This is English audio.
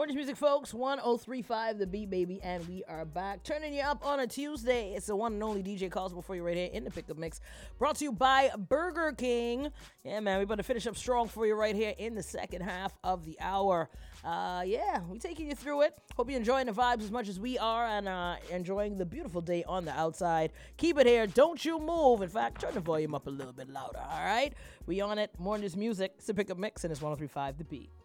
Orange Music, folks, 1035 The Beat, baby, and we are back. Turning you up on a Tuesday. It's the one and only DJ Cosmo for you right here in the Pickup Mix. Brought to you by Burger King. Yeah, man, we better finish up strong for you right here in the second half of the hour. We taking you through it. Hope you're enjoying the vibes as much as we are and enjoying the beautiful day on the outside. Keep it here. Don't you move. In fact, turn the volume up a little bit louder, all right? We on it. More in this music. It's the Pickup Mix, and it's 1035 The Beat.